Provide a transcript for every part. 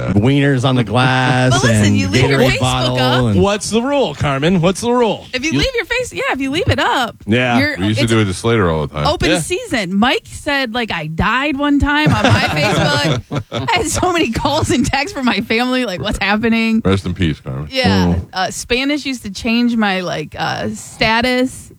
wieners on the glass. But listen, and you leave your Gatorade Facebook bottle up. and- What's the rule, Carmen? What's the rule? If you leave your face, if you leave it up, Yeah. We used to it's do it to Slater all the time. open Yeah. season. Mike said, like, I died one time on my Facebook. I had so many calls and texts from my family, like, what's happening? Rest in peace, Carmen. Yeah. Spanish used to change my, like, status,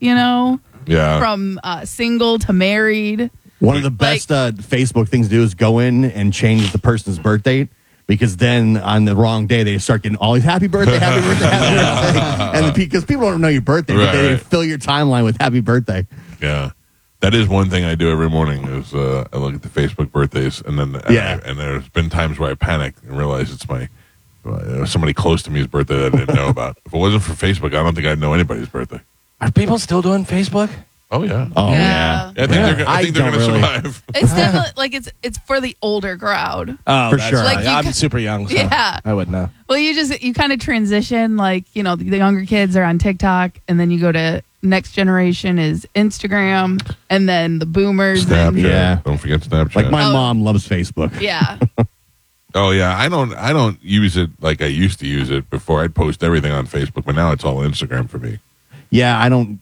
Yeah. from single to married. One of the best Facebook things to do is go in and change the person's birth date. Because then on the wrong day, they start getting all these happy birthday, happy birthday, happy birthday. And because people don't know your birthday, but they Right. fill your timeline with happy birthday. Yeah. That is one thing I do every morning is I look at the Facebook birthdays and then and there's been times where I panic and realize it's my somebody close to me's birthday that I didn't know about. If it wasn't for Facebook, I don't think I'd know anybody's birthday. Are people still doing Facebook? Oh yeah. Oh, Yeah. I think I they're don't going to really. survive. It's definitely, like, it's for the older crowd. Oh, For that's sure. right. Like, you I'm ca- super young, so Yeah. I wouldn't know. Well, you kind of transition, like, the younger kids are on TikTok, and then you go to next generation is Instagram, and then the boomers. Snapchat. Yeah. Don't forget Snapchat. Like my Oh. mom loves Facebook. Yeah. Oh yeah, I don't use it like I used to use it before. I'd post everything on Facebook, but now it's all Instagram for me. Yeah, I don't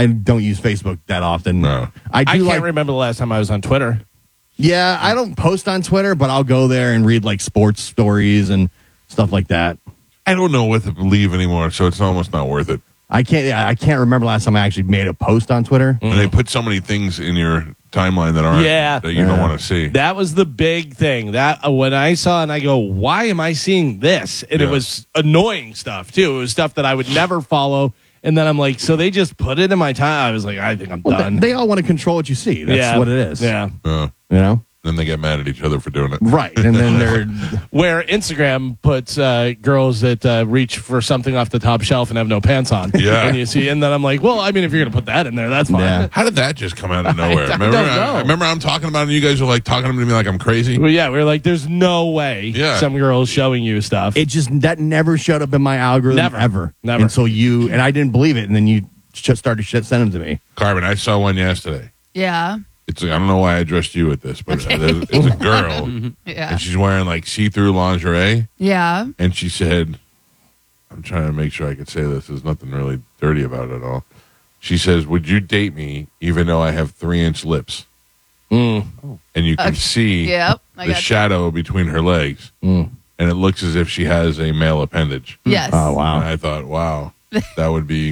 use Facebook that often. No. I do I can't like. remember the last time I was on Twitter. Yeah, I don't post on Twitter, but I'll go there and read like sports stories and stuff like that. I don't know what to believe anymore, so it's almost not worth it. I can't remember last time I actually made a post on Twitter. And they put so many things in your timeline that aren't that you don't want to see. That was the big thing. That when I saw and I go, why am I seeing this? And it Yeah. was annoying stuff too. It was stuff that I would never follow. And then I'm like, so they just put it in my time. I was like, I think I'm Well, done. they all want to control what you see. That's what it is. Yeah. You know? Then they get mad at each other for doing it. Right. And then they're Where Instagram puts girls that reach for something off the top shelf and have no pants on. Yeah. And you see, and then I'm like, well, I mean, if you're going to put that in there, that's fine. Yeah. How did that just come out of nowhere? I remember, don't know. remember I'm talking about it and you guys are like talking to me like I'm crazy? Well, yeah, we were like, there's no way some girls showing you stuff. it just that never showed up in my algorithm ever. Never. Until you and I didn't believe it, and then you just started sending them to me. Carmen, I saw one yesterday. Yeah. I don't know why I addressed you with this, but it's a girl Yeah. and she's wearing like see-through lingerie. Yeah. And she said, I'm trying to make sure I could say this. There's nothing really dirty about it at all. She says, would you date me even though I have 3-inch lips? And you can see Yep. I the got shadow between her legs. And it looks as if she has a male appendage. Yes. Oh wow. And I thought, wow, that would be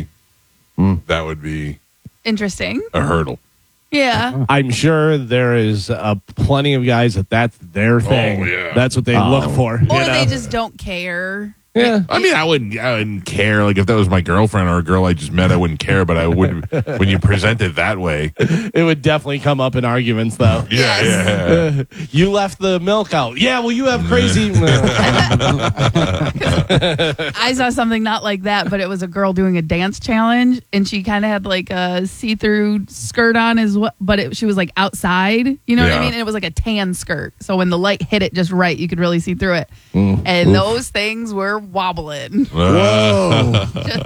Interesting. a hurdle. Yeah. I'm sure there is plenty of guys that's their thing. yeah. That's what they look for. Or you know? they just don't care. yeah. I mean, I wouldn't care. Like if that was my girlfriend or a girl I just met, I wouldn't care. But I would when you present it that way. It would definitely come up in arguments, though. Yeah. You left the milk out. Yeah, well, you have crazy. I saw something not like that, but it was a girl doing a dance challenge, and she kind of had like a see-through skirt on as well, but she was like outside. You know what I Yeah. mean? And it was like a tan skirt, so when the light hit it just right, you could really see through it. And those things were wobbling. Whoa.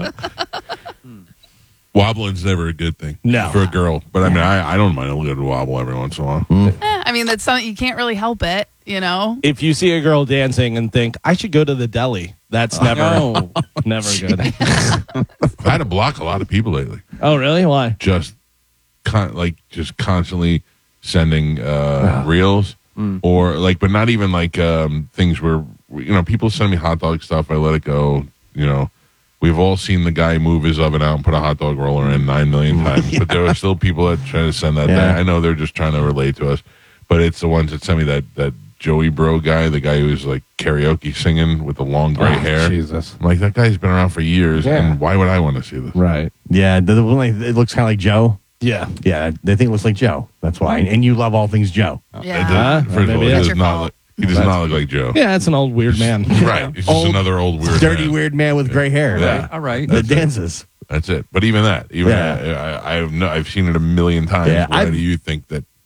Wobbling's never a good thing. No. For a girl. But I mean, I don't mind a little wobble every once in a while. I mean, that's something you can't really help it. If you see a girl dancing and think, I should go to the deli, that's never good. I had to block a lot of people lately. Oh, really? Why? Just constantly sending reels or like, but not even like things where people send me hot dog stuff. I let it go. We've all seen the guy move his oven out and put a hot dog roller in 9 million times, but there are still people that try to send that. Yeah. I know they're just trying to relate to us, but it's the ones that send me that Joey Bro guy, the guy who's like karaoke singing with the long gray hair. Jesus. I'm like, that guy's been around for years, Yeah. and why would I want to see this? Right. Yeah, the one it looks kind of like Joe. Yeah. Yeah, they think it looks like Joe. That's why. And you love all things Joe. Yeah. First of all, maybe he that's does your not fault. look. He does not look like Joe. Yeah, it's an old weird man. Right. He's just Old, another old weird dirty man. weird man with gray hair. Yeah. Right? All right. That dances. That's it. But even that, Yeah. I've seen it a million times. Yeah, Why I've- do you think that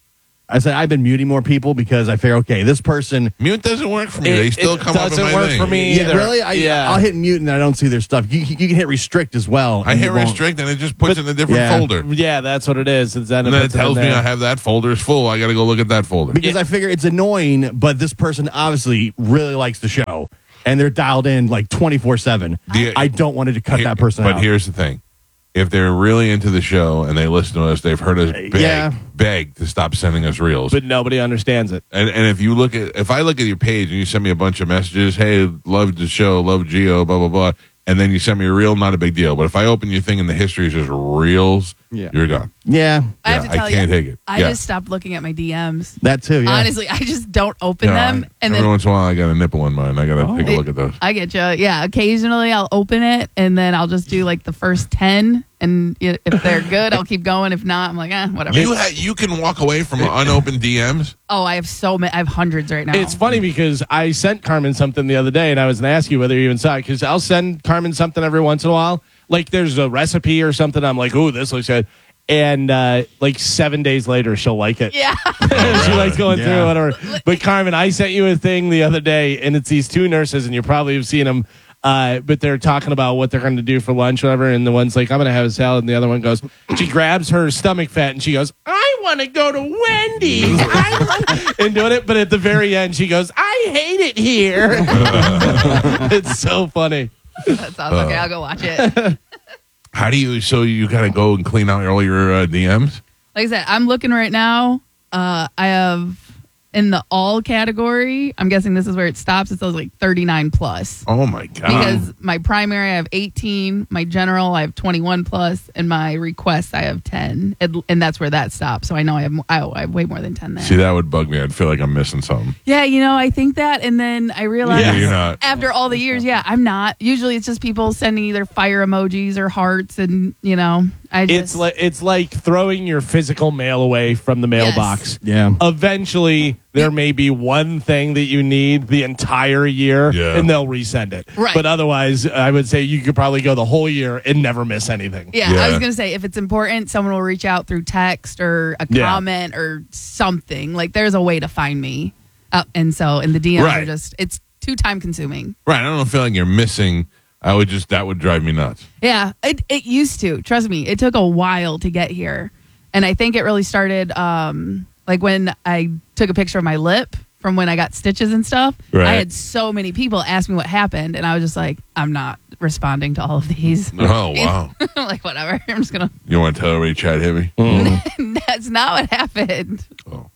I said I've been muting more people because I figure, okay, this person. Mute doesn't work for me. They still come up in doesn't my work thing. for me. Yeah, either. really? I'll hit mute and I don't see their stuff. You can hit restrict as well. I and hit it won't- restrict and it just puts it in a different Yeah. folder. Yeah, that's what it is. And And then it tells me I have that folder is full. I got to go look at that folder. Because I figure it's annoying, but this person obviously really likes the show and they're dialed in like 24/7. I don't want to cut that person But out. here's the thing. If they're really into the show and they listen to us, they've heard us beg to stop sending us reels. But nobody understands it. And if I look at your page and you send me a bunch of messages, hey, love the show, love Geo, blah, blah, blah, and then you send me a reel, not a big deal. But if I open your thing and the history is just reels, you're gone. Yeah, I have to I tell can't you, take it. I Yeah. just stopped looking at my DMs. that too. Yeah. Honestly, I just don't open Yeah, them, and every then once in a while, I got a nipple in mine. I got to take a look at those. I get you. Yeah, occasionally I'll open it, and then I'll just do like the first 10, and if they're good, I'll keep going. If not, I'm like, whatever. You can walk away from unopened DMs. Oh, I have so many. I have hundreds right now. It's funny because I sent Carmen something the other day, and I was going to ask you whether you even saw it, because I'll send Carmen something every once in a while. Like there's a recipe or something. I'm like, ooh, this looks good. And like 7 days later, she'll like it. Yeah. She likes going through Yeah. whatever. But Carmen, I sent you a thing the other day, and it's these two nurses, and you probably have seen them. But they're talking about what they're going to do for lunch, whatever. And the one's like, I'm going to have a salad. And the other one goes, she grabs her stomach fat and she goes, I want to go to Wendy's. And doing it. But at the very end, she goes, I hate it here. It's so funny. That sounds okay. I'll go watch it. How do you? So you got to go and clean out all your DMs? Like I said, I'm looking right now. I have in the all category. I'm guessing this is where it stops. It says like 39 plus. Oh my god! Because my primary I have 18, my general I have 21 plus, and my requests I have 10, and that's where that stops. So I know I have way more than 10 there. See, that would bug me. I'd feel like I'm missing something. Yeah, I think that, and then I realized Yeah, you're not. after all the years, I'm not. Usually it's just people sending either fire emojis or hearts, and I just It's like throwing your physical mail away from the mailbox. Yeah. Eventually, there may be one thing that you need the entire year, Yeah. and they'll resend it. Right. But otherwise, I would say you could probably go the whole year and never miss anything. Yeah, Yeah. I was gonna say if it's important, someone will reach out through text or a Yeah. comment or something. Like there's a way to find me, and the DMs Right. are just it's too time consuming. Right. I don't feel like you're missing. That would drive me nuts. Yeah, it used to. Trust me, it took a while to get here, and I think it really started like when I took a picture of my lip from when I got stitches and stuff. Right. I had so many people ask me what happened, and I was just like, I'm not responding to all of these. Oh wow! I'm like, whatever. I'm just gonna. You want to tell everybody Chad hit me? That's not what happened.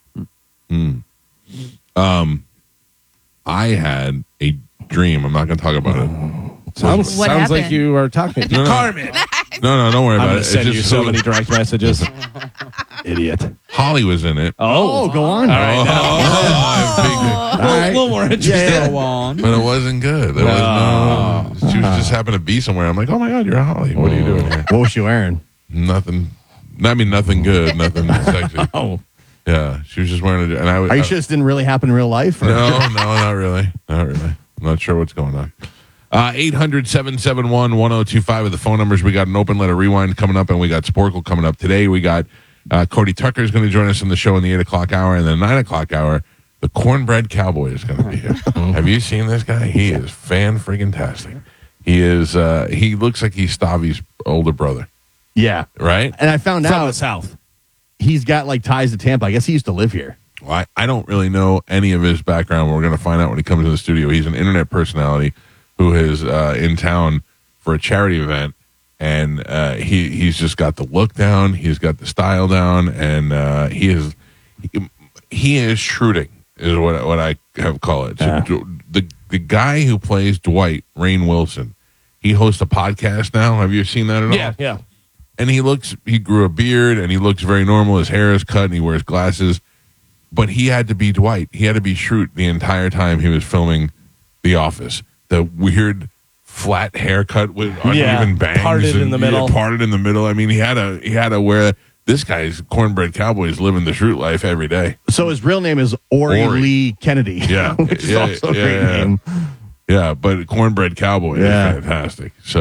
I had a dream. I'm not going to talk about it. Sounds What like happened? you are talking to Carmen. No, don't worry I'm about going it. to send It's you just so many direct messages. Idiot. Holly was in it. Oh, go on. All right. Oh, A little more interesting. but it wasn't good. She was just happened to be somewhere. I'm like, oh my god, you're Holly. What are you doing here? What was she wearing? Nothing. I mean, nothing good. Nothing sexy. Oh, Yeah, she was just wearing it. And are you sure this didn't really happen in real life? Or? No, not really. Not really. I'm not sure what's going on. 800-771-1025 are the phone numbers. We got an open letter rewind coming up, and we got Sporkle coming up today. We got Cody Tucker is going to join us in the show in the 8 o'clock hour, and the 9 o'clock hour, the Cornbread Cowboy is going to be here. Have you seen this guy? He is fan-friggin-tastic. He is. He looks like he's Stavi's older brother, Yeah. right? And I found From out the South. he's got like ties to Tampa. I guess he used to live here. Well, I don't really know any of his background. We're going to find out when he comes to the studio. He's an internet personality who is in town for a charity event, and he's just got the look down. He's got the style down, and he is shrewding is what I have called it. So the guy who plays Dwight, Rainn Wilson, he hosts a podcast now. Have you seen that at all? Yeah. And he grew a beard, and he looks very normal. His hair is cut, and he wears glasses. But he had to be Dwight. He had to be Schrute the entire time he was filming The Office. The weird flat haircut with uneven bangs, parted in the middle. Parted in the middle. I mean, he had to wear. This guy's Cornbread Cowboy is living the Schrute life every day. So his real name is Ori Ori. Lee Kennedy. Yeah. Which is Yeah, also a yeah, great yeah. name. Yeah, but Cornbread Cowboy Yeah. is fantastic. So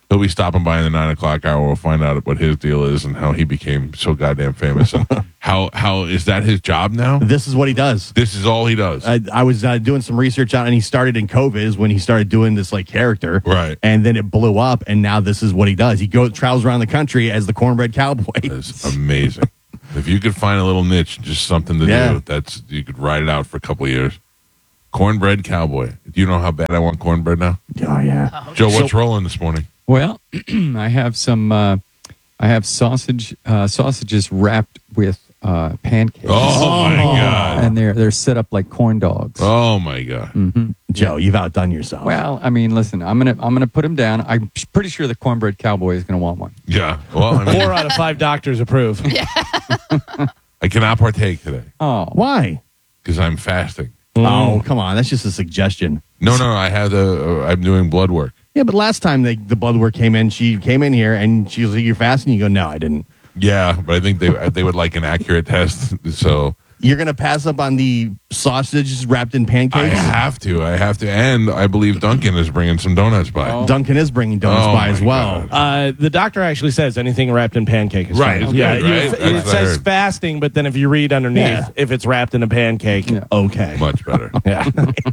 He'll be stopping by in the 9 o'clock hour. We'll find out what his deal is and how he became so goddamn famous. And how is that his job now? This is what he does. This is all he does. I was doing some research on, and he started in COVID is when he started doing this like character, Right. And then it blew up, and now this is what he does. He travels around the country as the cornbread cowboy. That's amazing. If you could find a little niche, just something to do, you could ride it out for a couple of years. Cornbread cowboy. Do you know how bad I want cornbread now? Oh yeah. Joe, what's rolling this morning? Well, I have some. I have sausages wrapped with pancakes. Oh my god! And they're set up like corn dogs. Oh my god! Joe, you've outdone yourself. Well, I mean, listen, I'm gonna put them down. I'm pretty sure the cornbread cowboy is gonna want one. Yeah. Well, I mean, 4 out of 5 doctors approve. I cannot partake today Oh, Why? because I'm fasting. Oh, come on. That's just a suggestion. No. I have I'm doing blood work. Yeah, but last time the blood work came in, she came in here and she was like, "You're fasting?" You go, "No, I didn't." Yeah, but I think they would like an accurate test. So You're gonna pass up on the sausages wrapped in I pancakes. have to, and I believe Duncan is bringing some donuts by. Oh. Duncan is bringing donuts Oh, by as my well. God. The doctor actually says anything wrapped in pancake is Right, fine. it's Yeah, good, right? That's it what I says heard. fasting, but then if you read underneath, Yeah. if it's wrapped in a pancake, Yeah. Okay. Much better. yeah.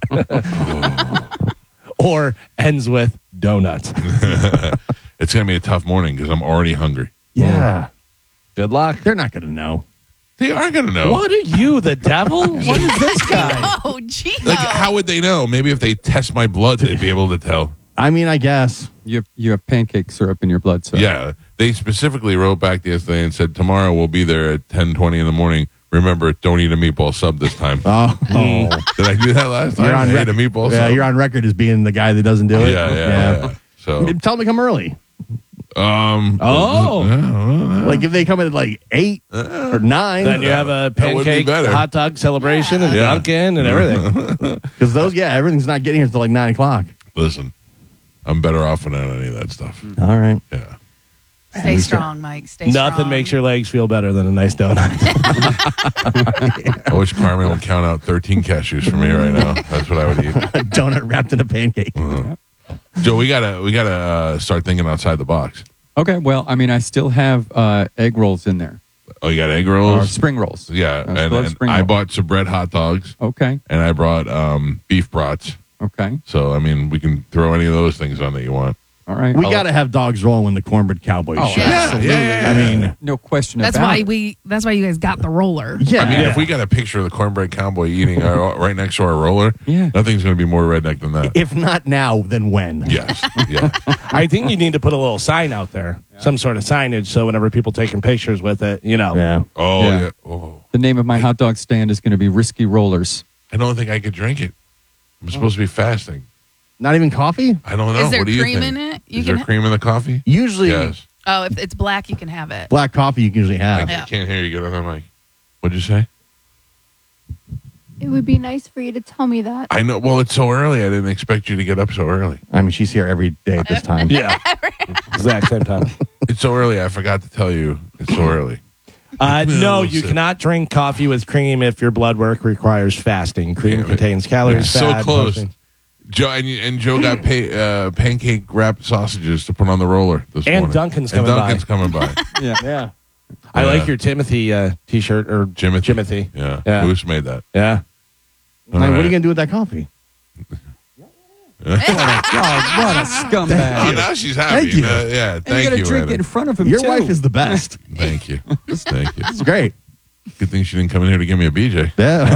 Or ends with donuts. It's gonna be a tough morning because I'm already hungry. Yeah. Good luck. They're not gonna know. They are gonna know. What are you, the devil? What is this guy? Oh, gee. Like, how would they know? Maybe if they test my blood, they'd be able to tell. I mean, I guess. you have pancake syrup in your blood cells. Yeah, they specifically wrote back yesterday and said tomorrow we'll be there at 10:20 in the morning. Remember, don't eat a meatball sub this time. Oh, Did I do that last time? You're on I ate rec- a meatball yeah, sub. you're on record as being the guy that doesn't do it. Yeah. So, Tell them to come early. Oh. Like if they come in at like 8 or 9, Then you have a That would be pancake better. hot dog celebration and Yeah. Dunkin' and everything. because everything's not getting here until like 9 o'clock. listen, I'm better off without any of that stuff. All right. Yeah. Stay strong, Mike. Stay strong. Nothing makes your legs feel better than a nice donut. I wish Carmen would count out 13 cashews for me right now. That's what I would eat. A donut wrapped in a pancake. Joe, we gotta start thinking outside the box. Okay. Well, I mean, I still have egg rolls in there. Oh, you got egg Or rolls? spring rolls. Yeah, I still have and spring I rolls. bought some bread hot dogs, Okay. and I brought beef brats. Okay. So, I mean, we can throw any of those things on that you want. All right. We I'll- got to have dogs rolling when the cornbread cowboy Oh, shows. yeah. I mean, no question That's about why it. That's why you guys got the roller. yeah. I mean, if we got a picture of the cornbread cowboy eating right next to our roller, Yeah. nothing's going to be more redneck than that. If not now, then when? Yes. Yeah. I think you need to put a little sign out there, some sort of signage, so whenever people taking pictures with it, you know. Yeah. Oh, Yeah. yeah. Oh. The name of my hot dog stand is going to be Risky Rollers. I don't think I could drink it. I'm supposed to be fasting. Not even coffee? I don't know. Is there what do you cream think? in it? Is there cream in the coffee? Usually, Yes. Oh, if it's black, you can have it. black coffee you can usually I have. Yeah. can't hear you good on the mic. What'd you say? It would be nice for you to tell me that. I know. Well, it's so early. I didn't expect you to get up so early. I mean, she's here every day at this time. Yeah. Exact same time. It's so early. I forgot to tell you. It's so early. No, you Listen. cannot drink coffee with cream if your blood work requires fasting. Cream Damn it. contains calories, So fat, close. protein. Joe and Joe got pancake wrapped sausages to put on the roller this And morning. Duncan's And coming Duncan's coming by. Yeah. Yeah. I Yeah. like your Timothy T-shirt or Jimothy. Jimothy. Yeah. Yeah. Who's made that? Yeah. Like, what are you going to do with that coffee? God, what a Oh, scumbag. now she's happy. Thank you. Yeah. And Thank you got to you. drink Anna. it in front of him, Your too. wife is the best. Thank you. Thank you. It's great. Good thing she didn't come in here to give me a BJ. Yeah.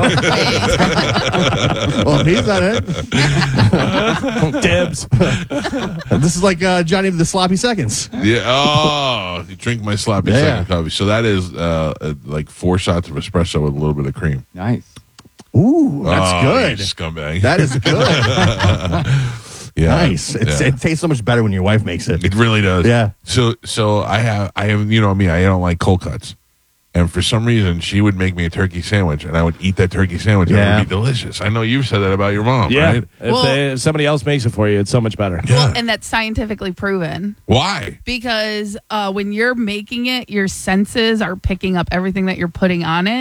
Well, he's not it. Dibs. This is like Johnny the Sloppy Seconds. Yeah. Oh, you drink my sloppy Yeah. second coffee. So that is like 4 shots of espresso with a little bit of cream. Nice. Ooh, that's Oh, good. you scumbag. That is good. yeah. Nice. Yeah. It tastes so much better when your wife makes it. It really does. Yeah. So I have you know me, I don't like cold cuts. And for some reason she would make me a turkey sandwich and I would eat that turkey sandwich and it Yeah. would be delicious. I know you've said that about your mom, Yeah. right? If somebody else makes it for you, it's so much better. Yeah. Well, and that's scientifically proven Why? because when you're making it, your senses are picking up everything that you're putting on it.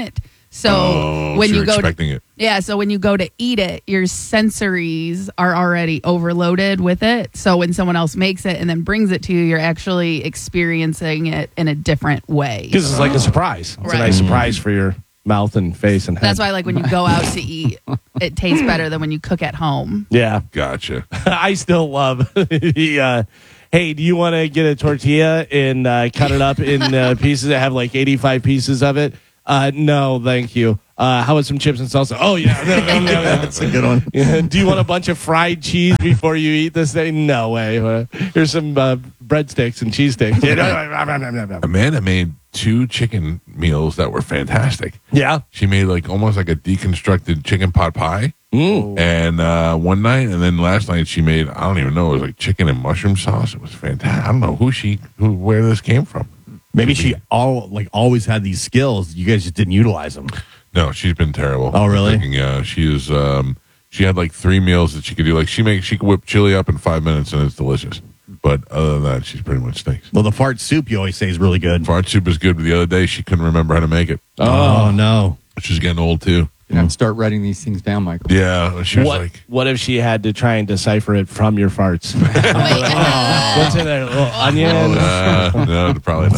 So when so you you're go expecting it. Yeah, so when you go to eat it, your sensories are already overloaded with it. So when someone else makes it and then brings it to you, you're actually experiencing it in a different way. Because it's like a surprise. It's a Right. nice surprise for your mouth and face and head. That's why, like, when you go out to eat, it tastes better than when you cook at home. Yeah. Gotcha. I still love the, hey, do you want to get a tortilla and cut it up in pieces that have like 85 pieces of it? No, thank you. How about some chips and salsa? Oh, yeah. No. That's a good one. Yeah. Do you want a bunch of fried cheese before you eat this thing? No way. Here's some breadsticks and cheese sticks. Amanda made 2 chicken meals that were fantastic. Yeah. She made like almost like a deconstructed chicken pot pie. And one night, and then last night she made, I don't even know, it was like chicken and mushroom sauce. It was fantastic. I don't know where this came from. Maybe she always had these skills. You guys just didn't utilize them. No, she's been terrible. Oh, really? Yeah, she is. She had like 3 meals that she could do. Like she could whip chili up in 5 minutes, and it's delicious. But other than that, she's pretty much stinks. Well, the fart soup you always say is really good. Fart soup is good, but the other day she couldn't remember how to make it. Oh no. She's getting old too. You know, start writing these things down, Michael. Yeah, she was like, What if she had to try and decipher it from your farts? What's in there? Little onion? no, probably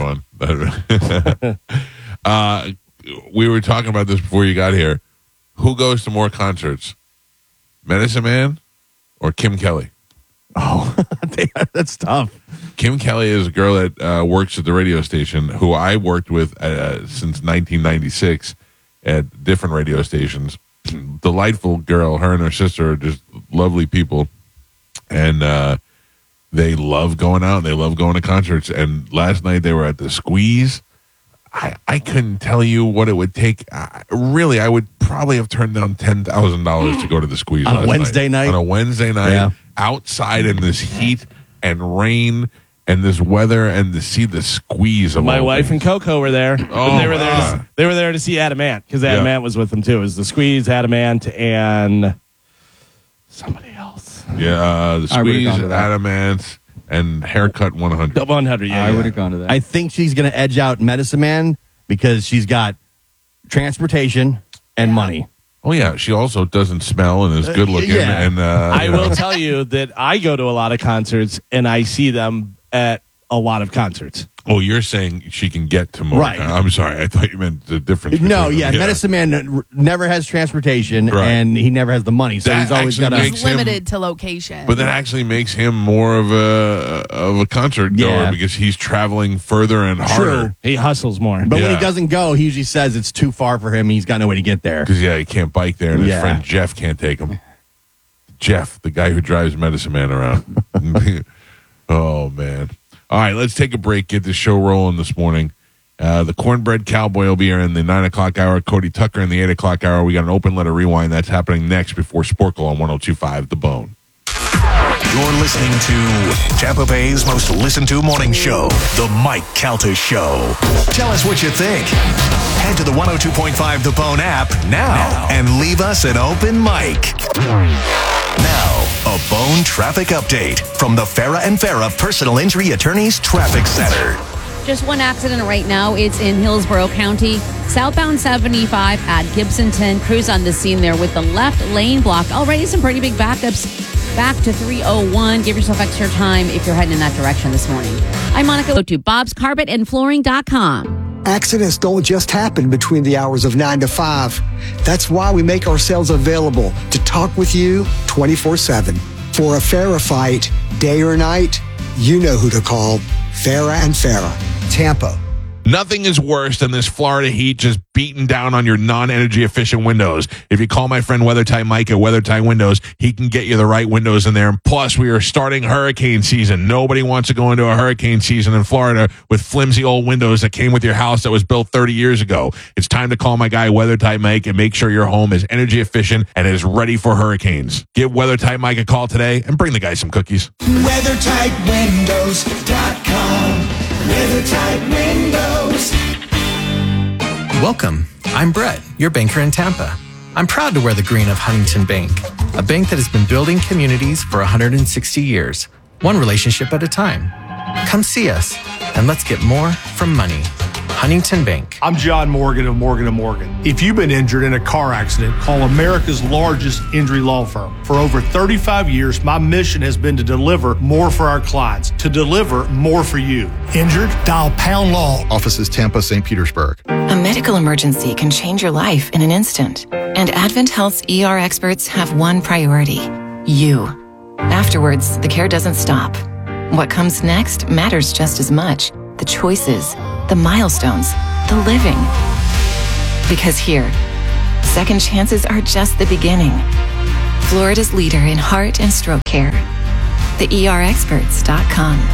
not be fun. We were talking about this before you got here. Who goes to more concerts, Medicine Man or Kim Kelly? Oh, that's tough. Kim Kelly is a girl that works at the radio station who I worked with since 1996 at different radio stations. Delightful girl. Her and her sister are just lovely people. And they love going out. They love going to concerts. And last night they were at the Squeeze. I couldn't tell you what it would take. Really, I would probably have turned down $10,000 to go to the Squeeze On a last Wednesday night? On a Wednesday night, Yeah. outside in this heat and rain and this weather, and to see the Squeeze of My all wife things. and Coco were there. Oh, they were there. God. They were there to see Adamant because Yeah. Adamant was with them too. It was the Squeeze, Adamant, and somebody else. Yeah, the I would've Squeeze, gone to that. Adamant, and Haircut 100. The 100. Yeah, I yeah. would have gone to that. I think she's going to edge out Medicine Man because she's got transportation and money. Oh, yeah. She also doesn't smell and is good looking. yeah. And I you will know. tell you that I go to a lot of concerts and I see them at a lot of concerts. Oh, you're saying she can get to more. Right. I'm sorry. I thought you meant the difference. No, between yeah, them. Medicine Man never has transportation Right. and he never has the money, so That he's always actually got to. makes It's him- limited to location. But that actually makes him more of a concert goer Yeah. because he's traveling further and harder. He hustles more. But when Yeah. he doesn't go, he usually says it's too far for him. He's got no way to get there. Because, yeah, he can't bike there, and his Yeah. friend Jeff can't take him. Jeff, the guy who drives Medicine Man around. Oh, man. All right, let's take a break, get the show rolling this morning. The Cornbread Cowboy will be here in the 9 o'clock hour. Cody Tucker in the 8 o'clock hour. We got an open letter rewind that's happening next before Sporkle on 102.5 The Bone. You're listening to Tampa Bay's most listened to morning show, The Mike Calta Show. Tell us what you think. Head to the 102.5 The Bone app now and leave us an open mic. Now, a Bone traffic update from the Farah and Farah Personal Injury Attorneys Traffic Center. Just one accident right now. It's in Hillsborough County. Southbound 75 at Gibsonton. Crews on the scene there with the left lane blocked. Already some pretty big backups back to 301. Give yourself extra time if you're heading in that direction this morning. I'm Monica. Go to bobscarpetandflooring.com. Accidents don't just happen between the hours of 9 to 5. That's why we make ourselves available to talk with you 24/7. For a Farah fight, day or night, you know who to call. Farah and Farah, Tampa. Nothing is worse than this Florida heat just beating down on your non-energy efficient windows. If you call my friend WeatherTight Mike at WeatherTight Windows, he can get you the right windows in there. And plus, we are starting hurricane season. Nobody wants to go into a hurricane season in Florida with flimsy old windows that came with your house that was built 30 years ago. It's time to call my guy WeatherTight Mike and make sure your home is energy efficient and is ready for hurricanes. Give WeatherTight Mike a call today and bring the guy some cookies. WeatherTightWindows.com. WeatherTight Windows. Welcome. I'm Brett, your banker in Tampa. I'm proud to wear the green of Huntington Bank, a bank that has been building communities for 160 years, one relationship at a time. Come see us, and let's get more from money. Huntington Bank. I'm John Morgan of Morgan & Morgan. If you've been injured in a car accident, call America's largest injury law firm. For over 35 years, my mission has been to deliver more for our clients, to deliver more for you. Injured? Dial Pound Law. Offices Tampa, St. Petersburg. A medical emergency can change your life in an instant. And Advent Health's ER experts have one priority: you. Afterwards, the care doesn't stop. What comes next matters just as much. The choices, the milestones, the living. Because here, second chances are just the beginning. Florida's leader in heart and stroke care. TheERexperts.com.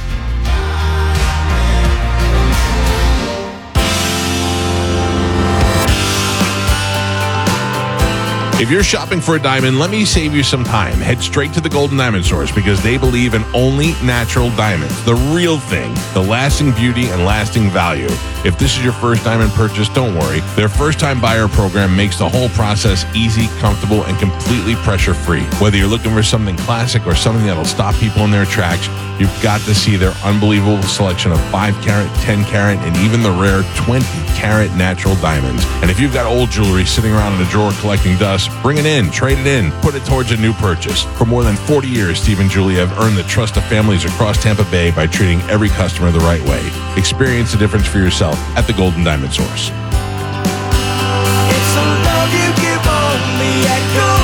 If you're shopping for a diamond, let me save you some time. Head straight to the Golden Diamond Source because they believe in only natural diamonds. The real thing, the lasting beauty and lasting value. If this is your first diamond purchase, don't worry. Their first-time buyer program makes the whole process easy, comfortable, and completely pressure-free. Whether you're looking for something classic or something that'll stop people in their tracks, you've got to see their unbelievable selection of 5-carat, 10-carat, and even the rare 20-carat natural diamonds. And if you've got old jewelry sitting around in a drawer collecting dust, bring it in, trade it in, put it towards a new purchase. For more than 40 years, Steve and Julie have earned the trust of families across Tampa Bay by treating every customer the right way. Experience the difference for yourself at the Golden Diamond Source. It's a love you give only at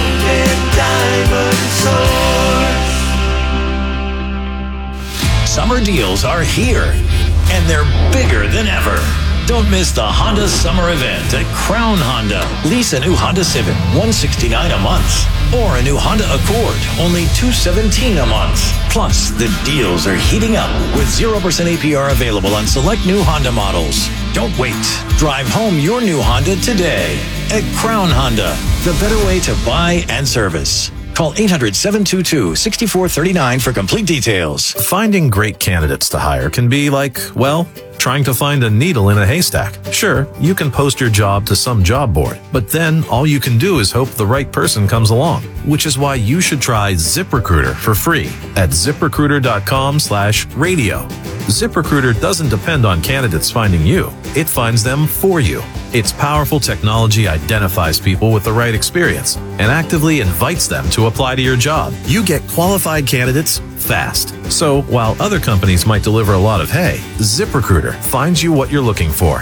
Golden Diamond Source. Summer deals are here, and they're bigger than ever. Don't miss the Honda Summer Event at Crown Honda. Lease a new Honda Civic, $169 a month. Or a new Honda Accord, only $217 a month. Plus, the deals are heating up with 0% APR available on select new Honda models. Don't wait. Drive home your new Honda today at Crown Honda, the better way to buy and service. Call 800-722-6439 for complete details. Finding great candidates to hire can be like, well, trying to find a needle in a haystack. Sure, you can post your job to some job board, but then all you can do is hope the right person comes along, which is why you should try ZipRecruiter for free at ZipRecruiter.com/radio. ZipRecruiter doesn't depend on candidates finding you. It finds them for you. Its powerful technology identifies people with the right experience and actively invites them to apply to your job. You get qualified candidates fast. So while other companies might deliver a lot of hay, ZipRecruiter finds you what you're looking for.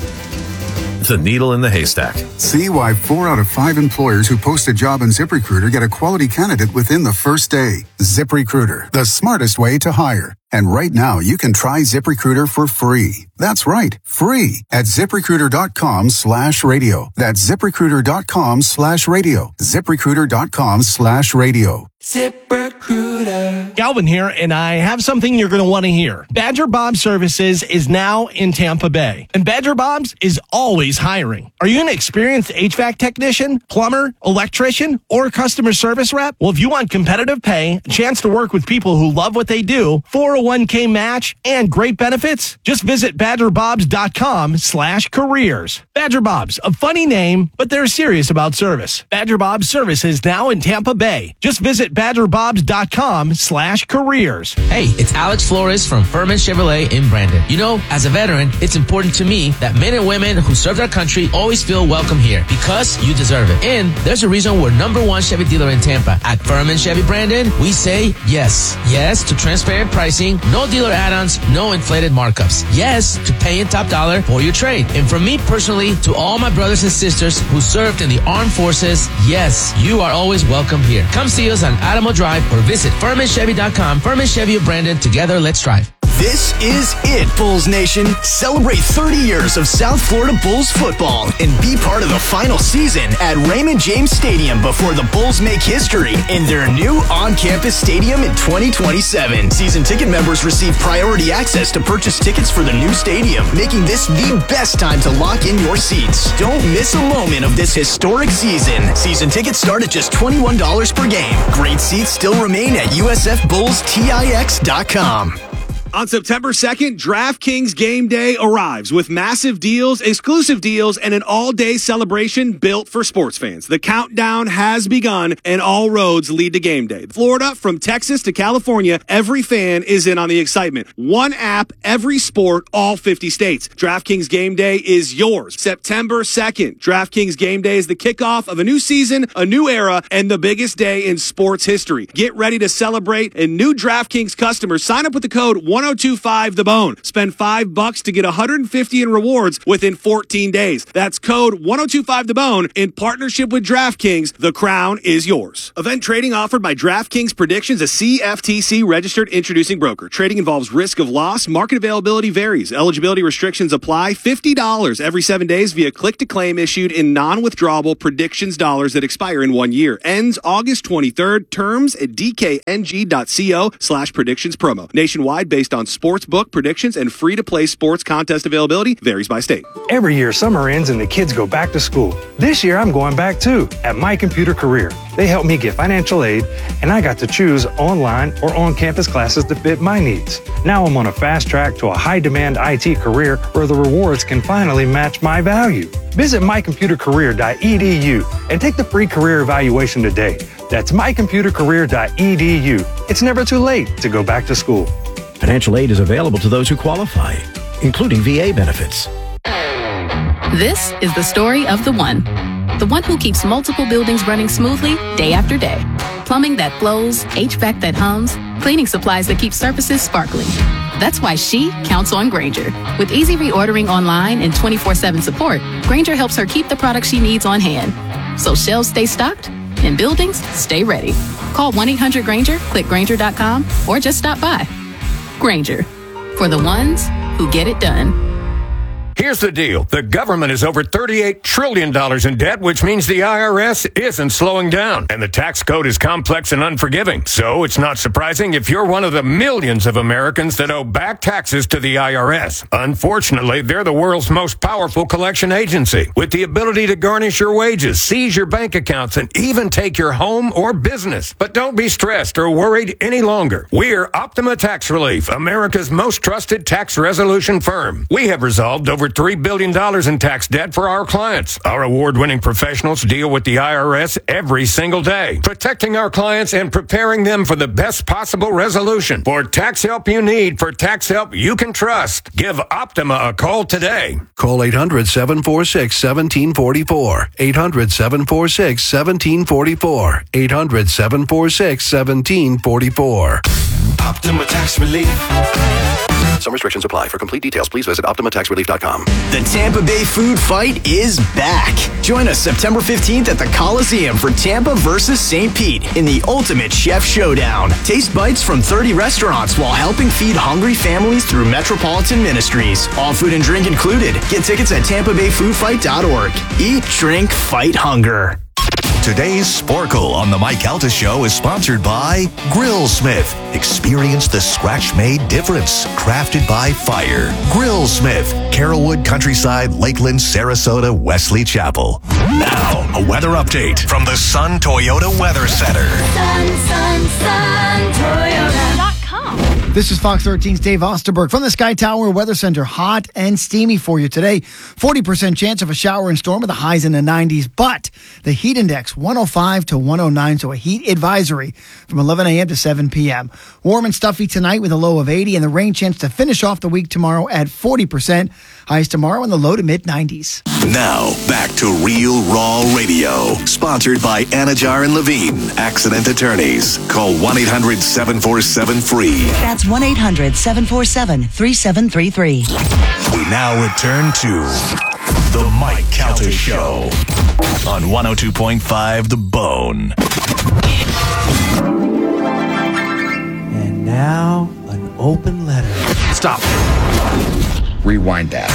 The needle in the haystack. See why 4 out of 5 employers who post a job on ZipRecruiter get a quality candidate within the first day. ZipRecruiter, the smartest way to hire. And right now, you can try ZipRecruiter for free. That's right, free at ZipRecruiter.com/radio. That's ZipRecruiter.com/radio. ZipRecruiter.com/radio. ZipRecruiter. Galvin here, and I have something you're going to want to hear. Badger Bob Services is now in Tampa Bay, and Badger Bob's is always hiring. Are you an experienced HVAC technician, plumber, electrician, or customer service rep? Well, if you want competitive pay, a chance to work with people who love what they do, 401k match, and great benefits, just visit BadgerBobs.com/careers. Badger Bob's, a funny name, but they're serious about service. Badger Bob's Services now in Tampa Bay. Just visit BadgerBobs.com/careers. Hey, it's Alex Flores from Furman Chevrolet in Brandon. You know, as a veteran, it's important to me that men and women who served our country always feel welcome here because you deserve it. And there's a reason we're #1 Chevy dealer in Tampa. At Furman Chevy Brandon, we say yes. Yes to transparent pricing, no dealer add-ons, no inflated markups. Yes to paying top dollar for your trade. And from me personally to all my brothers and sisters who served in the armed forces, yes, you are always welcome here. Come see us on Adamo Drive or visit FurmanChevy.com. Furman Chevy of Brandon. Together, let's drive. This is it, Bulls Nation. Celebrate 30 years of South Florida Bulls football and be part of the final season at Raymond James Stadium before the Bulls make history in their new on-campus stadium in 2027. Season ticket members receive priority access to purchase tickets for the new stadium, making this the best time to lock in your seats. Don't miss a moment of this historic season. Season tickets start at just $21 per game. Great seats still remain at USFBullsTIX.com. On September 2nd, DraftKings Game Day arrives with massive deals, exclusive deals, and an all-day celebration built for sports fans. The countdown has begun, and all roads lead to game day. Florida, from Texas to California, every fan is in on the excitement. One app, every sport, all 50 states. DraftKings Game Day is yours. September 2nd, DraftKings Game Day is the kickoff of a new season, a new era, and the biggest day in sports history. Get ready to celebrate, and new DraftKings customers sign up with the code 1025TheBone. Spend $5 to get $150 in rewards within 14 days. That's code 1025TheBone in partnership with DraftKings. The crown is yours. Event trading offered by DraftKings Predictions, a CFTC registered introducing broker. Trading involves risk of loss. Market availability varies. Eligibility restrictions apply. $50 every 7 days via click-to-claim issued in non-withdrawable predictions dollars that expire in 1 year. Ends August 23rd. Terms at dkng.co/predictions promo. Nationwide based on sportsbook predictions and free-to-play sports contest availability varies by state. Every year, summer ends and the kids go back to school. This year, I'm going back too at My Computer Career. They helped me get financial aid, and I got to choose online or on-campus classes that fit my needs. Now I'm on a fast track to a high-demand IT career where the rewards can finally match my value. Visit mycomputercareer.edu and take the free career evaluation today. That's mycomputercareer.edu. It's never too late to go back to school. Financial aid is available to those who qualify, including VA benefits. This is the story of the one who keeps multiple buildings running smoothly day after day. Plumbing that flows, HVAC that hums, cleaning supplies that keep surfaces sparkling. That's why she counts on Grainger. With easy reordering online and 24/7 support, Grainger helps her keep the products she needs on hand. So shelves stay stocked and buildings stay ready. Call 1-800-GRAINGER, click Grainger.com, or just stop by. Grainger, for the ones who get it done. Here's the deal. The government is over $38 trillion in debt, which means the IRS isn't slowing down. And the tax code is complex and unforgiving. So it's not surprising if you're one of the millions of Americans that owe back taxes to the IRS. Unfortunately, they're the world's most powerful collection agency, with the ability to garnish your wages, seize your bank accounts, and even take your home or business. But don't be stressed or worried any longer. We're Optima Tax Relief, America's most trusted tax resolution firm. We have resolved over $3 billion in tax debt for our clients. Our award-winning professionals deal with the IRS every single day, protecting our clients and preparing them for the best possible resolution. For tax help you need, for tax help you can trust, give Optima a call today. Call 800-746-1744. 800-746-1744. 800-746-1744. Optima Tax Relief. Some restrictions apply. For complete details, please visit OptimaTaxRelief.com. The Tampa Bay food fight is back. Join us September 15th at the Coliseum for Tampa versus St. Pete in the ultimate chef showdown. Taste bites from 30 restaurants while helping feed hungry families through Metropolitan Ministries. All food and drink included. Get tickets at TampaBayFoodFight.org. Eat, drink, fight hunger. Today's Sporkle on the Mike Calta Show is sponsored by Grillsmith. Experience the scratch-made difference. Crafted by fire. Grillsmith. Carrollwood, Countryside, Lakeland, Sarasota, Wesley Chapel. Now, a weather update from the Sun Toyota Weather Center. Sun, Toyota.com. This is Fox 13's Dave Osterberg from the Sky Tower Weather Center. Hot and steamy for you today. 40% chance of a shower and storm with the highs in the 90s. But the heat index 105 to 109, so a heat advisory from 11 a.m. to 7 p.m. Warm and stuffy tonight with a low of 80, and the rain chance to finish off the week tomorrow at 40%. Highs tomorrow in the low to mid 90s. Now, back to Real Raw Radio. Sponsored by Anajar and Levine, Accident Attorneys. Call 1-800-747-FREE. That's 1-800-747-3733. We now return to The Mike Calta Show on 102.5 The Bone. And now, an open letter. Stop. Rewind that.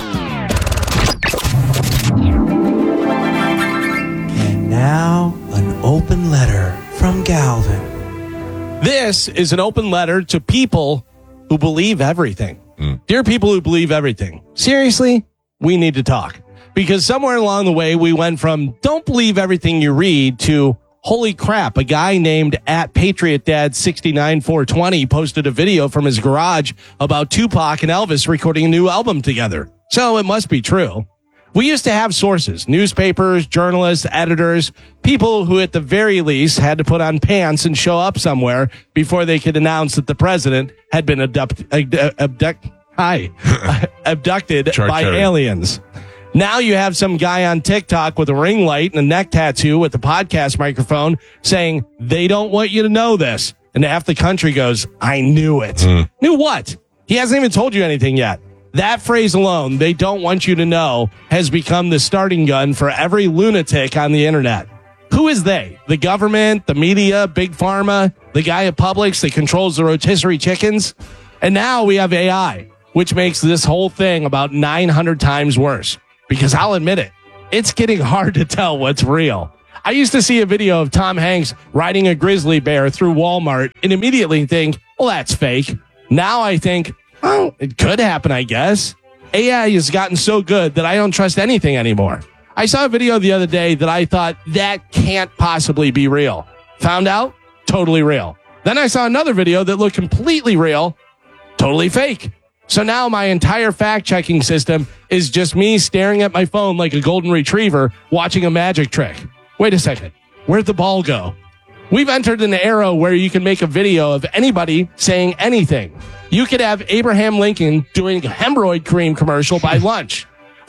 And now, an open letter from Galvin. This is an open letter to people who believe everything. Dear people who believe everything, seriously, we need to talk. Because somewhere along the way, we went from don't believe everything you read to holy crap, a guy named @PatriotDad69420 posted a video from his garage about Tupac and Elvis recording a new album together. So it must be true. We used to have sources, newspapers, journalists, editors, people who at the very least had to put on pants and show up somewhere before they could announce that the president had been abducted by aliens. Now you have some guy on TikTok with a ring light and a neck tattoo with a podcast microphone saying they don't want you to know this. And half the country goes, I knew it. Knew what? He hasn't even told you anything yet. That phrase alone, they don't want you to know, has become the starting gun for every lunatic on the internet. Who is they? The government, the media, Big Pharma, the guy at Publix that controls the rotisserie chickens? And now we have AI, which makes this whole thing about 900 times worse. Because I'll admit it, it's getting hard to tell what's real. I used to see a video of Tom Hanks riding a grizzly bear through Walmart and immediately think, well, that's fake. Now I think, oh, it could happen, I guess. AI has gotten so good that I don't trust anything anymore. I saw a video the other day that I thought that can't possibly be real. Found out, totally real. Then I saw another video that looked completely real, totally fake. So now my entire fact-checking system is just me staring at my phone like a golden retriever watching a magic trick. Wait a second. Where'd the ball go? We've entered an era where you can make a video of anybody saying anything. You could have Abraham Lincoln doing a hemorrhoid cream commercial by lunch.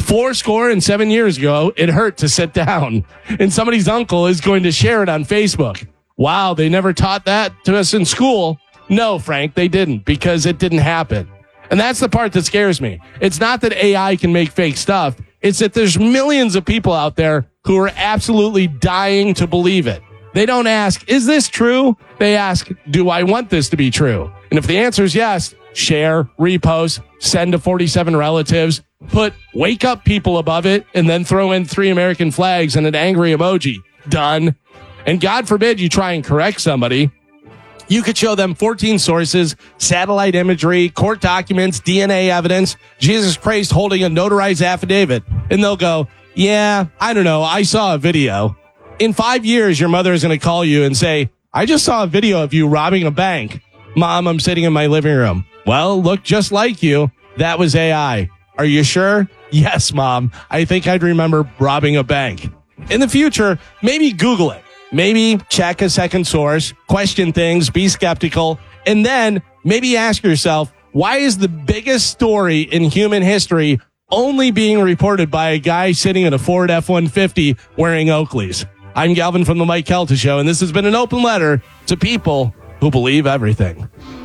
7 years ago, it hurt to sit down. And somebody's uncle is going to share it on Facebook. Wow, they never taught that to us in school. No, Frank, they didn't, because it didn't happen. And that's the part that scares me. It's not that AI can make fake stuff. It's that there's millions of people out there who are absolutely dying to believe it. They don't ask, is this true? They ask, do I want this to be true? And if the answer is yes, share, repost, send to 47 relatives, put wake up people above it, and then throw in 3 American flags and an angry emoji. Done. And God forbid you try and correct somebody. You could show them 14 sources, satellite imagery, court documents, DNA evidence, Jesus Christ holding a notarized affidavit. And they'll go, yeah, I don't know. I saw a video. In 5 years, your mother is going to call you and say, I just saw a video of you robbing a bank. Mom, I'm sitting in my living room. Well, look just like you. That was AI. Are you sure? Yes, Mom. I think I'd remember robbing a bank. In the future, maybe Google it. Maybe check a second source, question things, be skeptical, and then maybe ask yourself, why is the biggest story in human history only being reported by a guy sitting in a Ford F-150 wearing Oakleys? I'm Galvin from the Mike Calta Show, and this has been an open letter to people who believe everything.